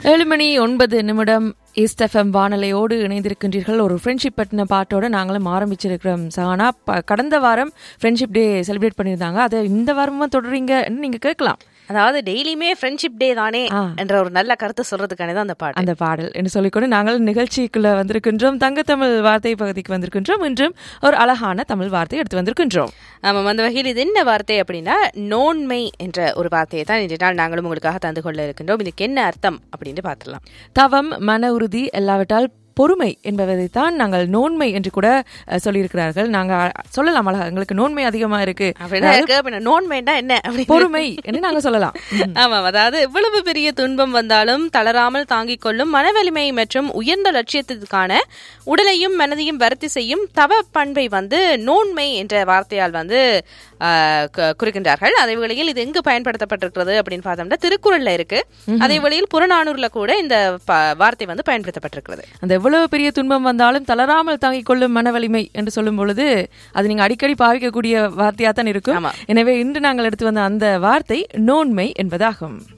7:09 east FM வானொலியோடு இணைந்திருக்கின்றீர்கள். ஒரு ஃப்ரெண்ட்ஷிப் பற்றின பாட்டோட நாங்களும் ஆரம்பிச்சிருக்கிறோம். சஹானா, கடந்த வாரம் ஃப்ரெண்ட்ஷிப் டே செலிப்ரேட் பண்ணியிருந்தாங்க. அதை இந்த வாரமும் தொடர்றீங்கன்னு நீங்க கேட்கலாம். அதாவது டெய்லியுமே ஃப்ரெண்ட்ஷிப் டே தானே என்ற ஒரு நல்ல கருத்து சொல்றதுக்கான தான் அந்த பாடல் என்று சொல்லிக்கொண்டு நாங்கள் நிகழ்ச்சிக்குள்ள வந்திருக்கின்றோம். தங்கத்தமிழ் வார்த்தை பகுதிக்கு வந்திருக்கின்றோம். இன்றும் ஒரு அழகான தமிழ் வார்த்தை எடுத்து வந்திருக்கின்றோம். ஆமாம், அந்த வகையில் இது என்ன வார்த்தை அப்படின்னா நோன்மை என்ற ஒரு வார்த்தையை தான் இன்றைய நாள் நாங்களும் உங்களுக்காக தந்து கொள்ள இருக்கின்றோம். இதுக்கு என்ன அர்த்தம் அப்படின்னு பார்த்துலாம். தவம், மன உறுதி, எல்லாவற்றால் பொறுமை என்பதைத்தான் நாங்கள் நோன்மை என்று கூட சொல்லியிருக்கிறார்கள். நாங்க சொல்லலாம், அழகா எங்களுக்கு நோன்மை அதிகமா இருக்கு, நோன்மைன்னா என்ன, பொறுமை என்று நாங்க சொல்லலாம். ஆமாம், அதாவது எவ்வளவு பெரிய துன்பம் வந்தாலும் தளராமல் தாங்கிக் கொள்ளும் மனவலிமை மற்றும் உயர்ந்த லட்சியத்திற்கான உடலையும் மனதையும் வருத்தி செய்யும் தவ பண்பை நோன்மை என்ற வார்த்தையால் குறிக்கின்றார்கள். அதே வேளையில் இது எங்கு பயன்படுத்தப்பட்டிருக்கிறது அப்படின்னு பார்த்தோம்னா திருக்குறள்ல இருக்கு. அதே வேளையில் புறநானூறுல கூட இந்த வார்த்தை பயன்படுத்தப்பட்டிருக்கிறது. அந்த எவ்வளவு பெரிய துன்பம் வந்தாலும் தளராமல் தாங்கிக் கொள்ளும் மன வலிமை என்று சொல்லும் பொழுது அது நீங்க அடிக்கடி பாவிக்கக்கூடிய வார்த்தையா தான் இருக்கும். எனவே இன்று நாங்கள் எடுத்து வந்த அந்த வார்த்தை நோன்மை என்பதாகும்.